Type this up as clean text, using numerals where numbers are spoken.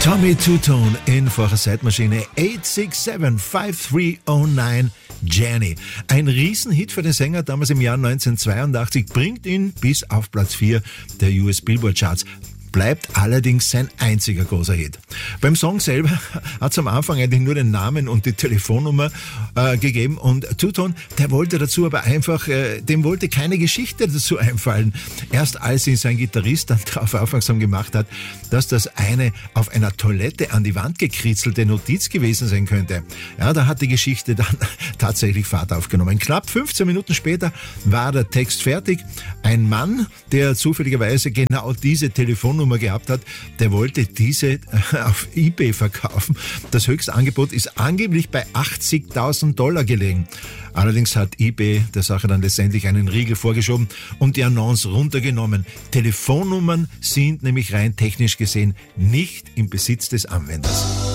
Tommy Two-Tone in vor der Zeitmaschine 867-5309 Jenny. Ein Riesenhit für den Sänger damals im Jahr 1982, bringt ihn bis auf Platz 4 der US Billboard Charts. Bleibt allerdings sein einziger großer Hit. Beim Song selber hat es am Anfang eigentlich nur den Namen und die Telefonnummer gegeben und Two-Tone, der wollte dazu aber einfach, dem wollte keine Geschichte dazu einfallen. Erst als ihn sein Gitarrist dann darauf aufmerksam gemacht hat, dass das eine auf einer Toilette an die Wand gekritzelte Notiz gewesen sein könnte, ja, da hat die Geschichte dann tatsächlich Fahrt aufgenommen. Knapp 15 Minuten später war der Text fertig. Ein Mann, der zufälligerweise genau diese Telefonnummer gehabt hat, der wollte diese auf eBay verkaufen. Das höchste Angebot ist angeblich bei $80.000 gelegen. Allerdings hat eBay der Sache dann letztendlich einen Riegel vorgeschoben und die Annonce runtergenommen. Telefonnummern sind nämlich rein technisch gesehen nicht im Besitz des Anwenders.